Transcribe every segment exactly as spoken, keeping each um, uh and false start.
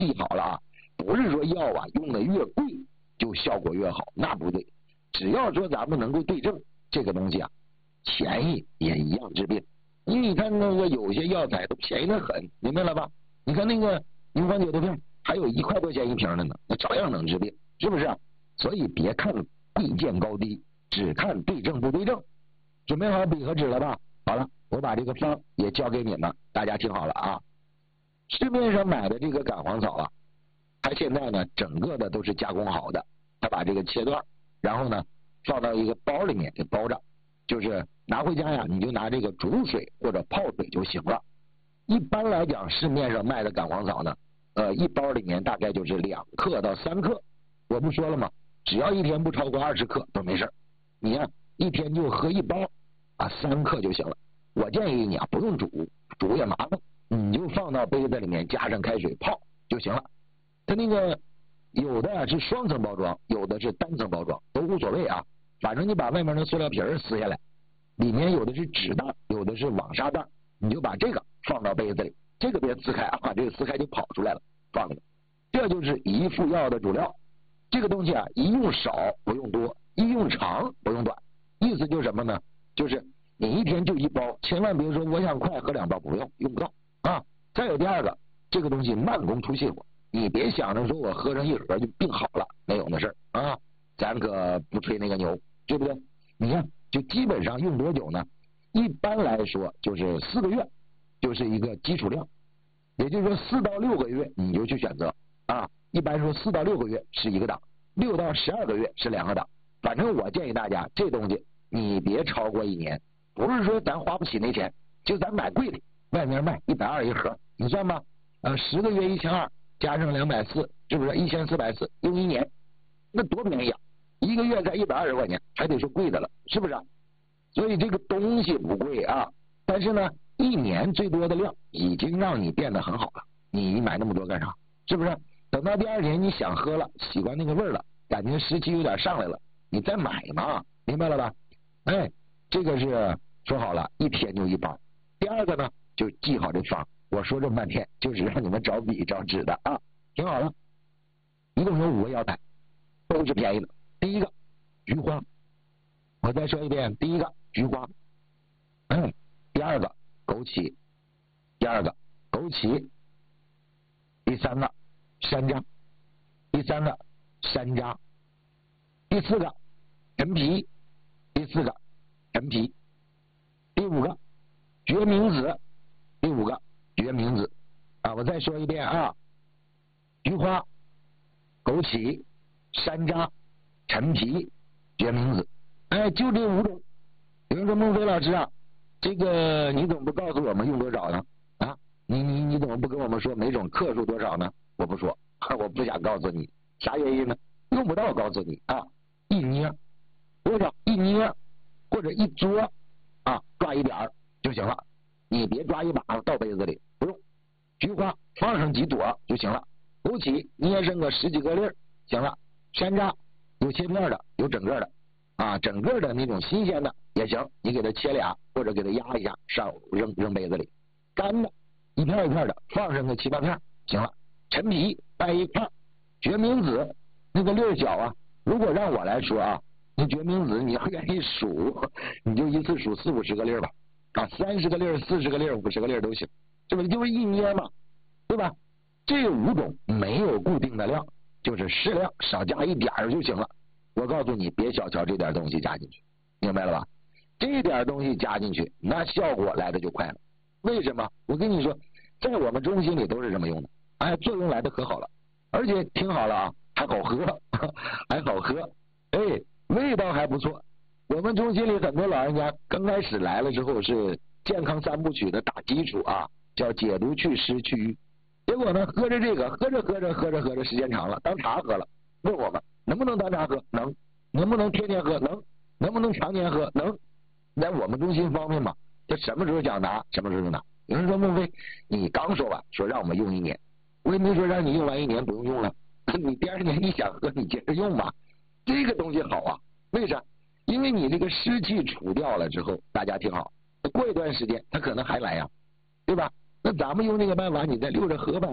记好了啊，不是说药啊用的越贵就效果越好，那不对。只要说咱们能够对症，这个东西啊，便宜也一样治病。因为你看那个有些药材都便宜的很，明白了吧？你看那个牛黄解毒片，还有一块多钱一瓶的呢，那照样能治病，是不是啊？所以别看贵贱高低，只看对症不对症。准备好笔和纸了吧？好了，我把这个方也交给你们，大家听好了啊。市面上买的这个感黄草啊，它现在呢整个的都是加工好的，它把这个切断，然后呢放到一个包里面给包着，就是拿回家呀，你就拿这个煮水或者泡水就行了。一般来讲，市面上卖的感黄草呢，呃，一包里面大概就是两克到三克。我不说了吗？只要一天不超过二十克都没事。你呀、啊，一天就喝一包啊，三克就行了。我建议你啊，不用煮，煮也麻烦，你就放到杯子里面，加上开水泡就行了。它那个有的是双层包装，有的是单层包装，都无所谓啊。反正你把外面的塑料皮儿撕下来，里面有的是纸袋，有的是网纱袋，你就把这个放到杯子里，这个别撕开啊，这个撕开就跑出来了，放里面。这就是一副药的主料。这个东西啊，一用少不用多，一用长不用短。意思就是什么呢？就是你一天就一包，千万别说我想快喝两包，不用，用不到啊。再有第二个，这个东西慢工出细活，你别想着说我喝上一盒就病好了，没有那事儿啊，咱可不吹那个牛，对不对？你看，就基本上用多久呢？一般来说就是四个月，就是一个基础量，也就是说四到六个月你就去选择啊。一般说四到六个月是一个档，六到十二个月是两个档。反正我建议大家，这东西你别超过一年，不是说咱花不起那钱，就咱买贵的，外面卖一百二一盒，你算吧，呃，十个月一千二，加上两百四，是不是一千四百四？用一年，那多便宜啊！一个月才一百二十块钱，还得说贵的了，是不是？所以这个东西不贵啊，但是呢，一年最多的量已经让你变得很好了，你买那么多干啥？是不是？等到第二年你想喝了，喜欢那个味儿了，感觉湿气有点上来了，你再买嘛，明白了吧？哎，这个是说好了，一天就一包。第二个呢，就记好这方，我说这么半天，就是让你们找笔找纸的啊，听好了，一共有五个药材，都是便宜的。第一个菊花，我再说一遍，第一个菊花，嗯，第二个枸杞，第二个枸杞，第三个山楂，第三个山楂，第四个陈皮，第四个陈皮，第五个决明子，第五个决明子啊！我再说一遍啊，菊花、枸杞、山楂、陈皮、决明子，哎，就这五种。有人说孟非老师啊，这个你怎么不告诉我们用多少呢？啊，你你你怎么不跟我们说每种克数多少呢？我不说，我不想告诉你，啥原因呢？用不到，我告诉你啊，一捏多少，一捏或者一嘬啊，抓一点儿就行了，你别抓一把倒杯子里，不用。菊花放上几朵就行了，枸杞捏上个十几个粒儿行了，山楂有切片的，有整个的啊，整个的那种新鲜的也行，你给它切俩或者给它压一下，上扔扔杯子里。干的一片一片的放上个七八片行了。陈皮掰一块，决明子那个粒儿小啊，如果让我来说啊，那决明子你要愿意数，你就一次数四五十个粒儿吧，啊，三十个粒儿、四十个粒儿、五十个粒儿都行，这不就是一捏嘛，对吧？这五种没有固定的量，就是适量少加一点儿就行了。我告诉你，别小瞧这点东西加进去，明白了吧？这点东西加进去，那效果来的就快了。为什么？我跟你说，在我们中心里都是这么用的，哎，作用来的可好了，而且听好了啊，还好喝，还好喝，哎，味道还不错。我们中心里很多老人家刚开始来了之后是健康三部曲的打基础啊，叫解毒祛湿祛瘀。结果呢，喝着这个，喝着喝着喝着喝着，时间长了，当茶喝了。问我们能不能当茶喝？能。能不能天天喝？能。能不能常年喝？能。在我们中心方面嘛，这什么时候想拿，什么时候就拿。有人说孟非，你刚说完，说让我们用一年，我也没说让你用完一年不用用了，你第二年你想喝，你接着用嘛。这个东西好啊，为啥？因为你这个湿气除掉了之后，大家听好，过一段时间它可能还来呀、啊，对吧？那咱们用这个办法，你再溜着喝吧，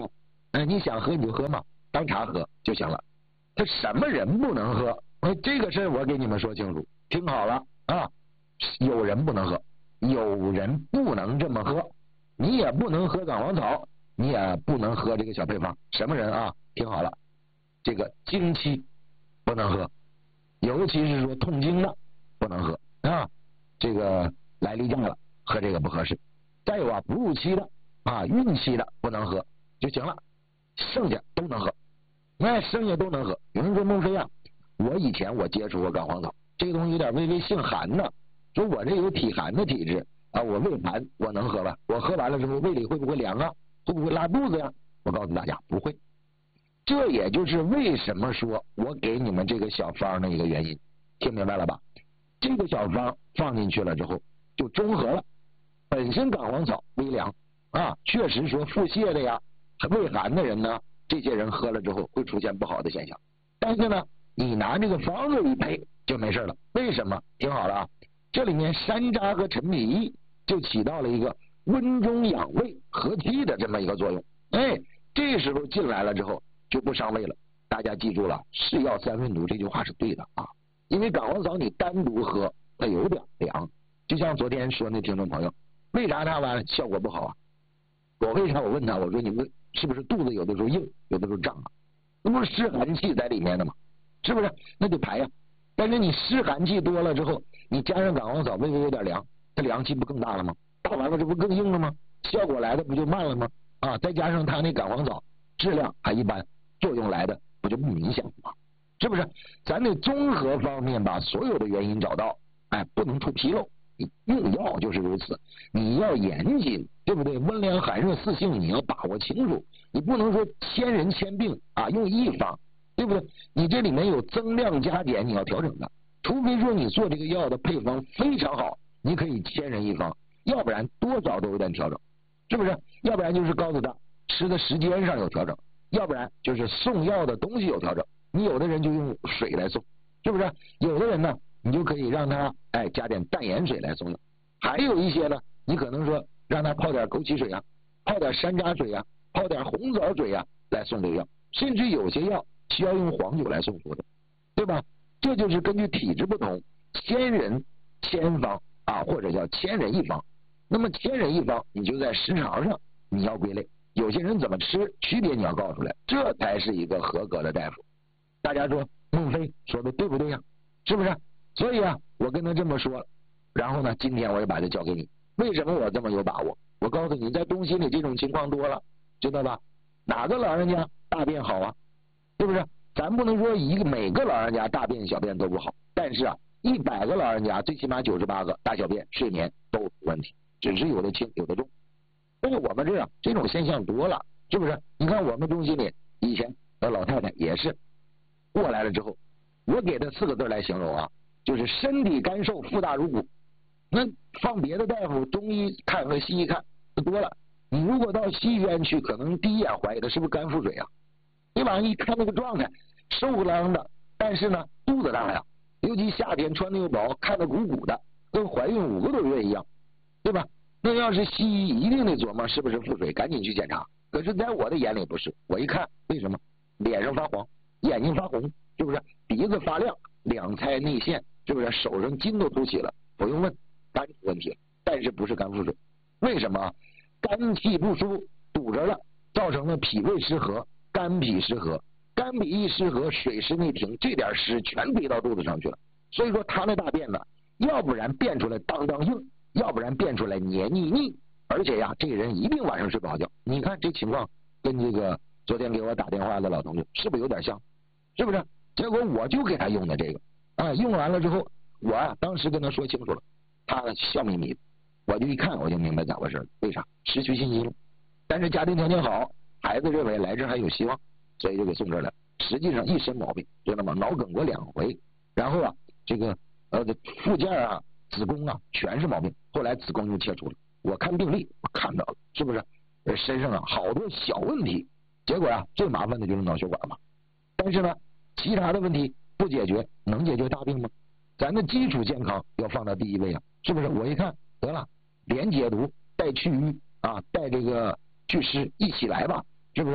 哎，你想喝你就喝嘛，当茶喝就行了。他什么人不能喝？哎，这个事儿我给你们说清楚，听好了啊！有人不能喝，有人不能这么喝，你也不能喝港黄草，你也不能喝这个小配方。什么人啊？听好了，这个经期不能喝，尤其是说痛经的不能喝啊。这个来例假了，喝这个不合适。再有啊，哺乳期的啊、孕期的不能喝就行了，剩下都能喝。那剩下都能喝。有人说孟非啊，我以前我接触过港黄草，这个东西有点微微性寒呢，说我这有体寒的体质啊，我胃寒，我能喝吧？我喝完了之后胃里会不会凉啊？会不会拉肚子呀？我告诉大家不会。这也就是为什么说我给你们这个小方的一个原因，听明白了吧？这个小方放进去了之后就中和了，本身港黄草微凉啊，确实说腹泻的呀、胃寒的人呢，这些人喝了之后会出现不好的现象。但是呢，你拿这个方子一配就没事了。为什么？听好了啊，这里面山楂和陈皮意就起到了一个温中养胃、和气的这么一个作用。哎，这时候进来了之后就不伤胃了。大家记住了，是药三分毒这句话是对的啊。因为港黄草你单独喝它有点凉，就像昨天说那听众朋友，为啥他完效果不好啊？我为啥我问他，我说你们是不是肚子有的时候硬，有的时候胀啊？那不是湿寒气在里面的吗？是不是？那得排呀。但是你湿寒气多了之后，你加上港黄草，微微有点凉，它凉气不更大了吗？大完了这不更硬了吗？效果来的不就慢了吗？啊，再加上它那港黄草质量还一般，作用来的不就不明显吗？是不是？咱得综合方面把所有的原因找到，哎，不能出纰漏。用药就是如此，你要严谨，对不对？温凉寒热四性你要把握清楚，你不能说千人千病啊用一方，对不对？你这里面有增量加减，你要调整的。除非说你做这个药的配方非常好，你可以千人一方，要不然多少都有点调整，是不是？要不然就是告诉他吃的时间上有调整，要不然就是送药的东西有调整。你有的人就用水来送，是不是？有的人呢，你就可以让他哎加点淡盐水来送药。还有一些呢，你可能说让他泡点枸杞水啊，泡点山楂水啊，泡点红枣水啊来送这个药。甚至有些药需要用黄酒来送服的，对吧？这就是根据体质不同，千人千方啊，或者叫千人一方。那么千人一方，你就在时长上你要归类，有些人怎么吃，区别你要告出来，这才是一个合格的大夫。大家说孟非说的对不对呀？是不是？所以啊，我跟他这么说，然后呢，今天我也把它交给你。为什么我这么有把握？我告诉你，在东西里这种情况多了，知道吧？哪个老人家大便好啊？是不是？咱不能说一个每个老人家大便小便都不好，但是啊，一百个老人家最起码九十八个大小便睡眠都有问题，只是有的轻有的重。但是我们这样这种现象多了，是不是？你看我们中心里以前的老太太也是过来了之后，我给她四个字来形容啊，就是身体干瘦，腹大如鼓。那放别的大夫中医看和西医看就多了，你如果到西医院去，可能第一眼怀疑他是不是肝腹水啊？对吧？一看那个状态，瘦不啷的，但是呢肚子大呀，尤其夏天穿的又薄，看得鼓鼓的，跟怀孕五个多月一样，对吧？那要是西医一定得琢磨是不是腹水，赶紧去检查。可是在我的眼里不是，我一看为什么？脸上发黄，眼睛发红，是不是？鼻子发亮，两钗内陷，是不是？手上筋都凸起了，不用问，肝出问题了，但是不是肝腹水？为什么？肝气不舒，堵着了，造成了脾胃失和，肝脾失和，肝脾一失和，水湿内停，这点湿全背到肚子上去了。所以说他那大便呢，要不然变出来当当硬，要不然变出来黏腻腻，而且呀，这个人一定晚上睡不好觉。你看这情况跟这个昨天给我打电话的老同志是不是有点像？是不是？结果我就给他用的这个啊，用完了之后，我啊当时跟他说清楚了，他笑眯眯的，我就一看我就明白咋回事了。为啥？失去信心了。但是家庭条件好，孩子认为来这还有希望，所以就给送这儿来。实际上一身毛病，知道吗？脑梗过两回，然后啊，这个呃附件啊、子宫啊全是毛病。后来子宫就切除了。我看病历，我看到了，是不是？呃，身上啊好多小问题，结果啊最麻烦的就是脑血管嘛。但是呢，其他的问题不解决，能解决大病吗？咱的基础健康要放到第一位啊，是不是？我一看得了，连解毒带祛瘀啊，带这个祛湿一起来吧，是不是？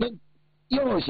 那要想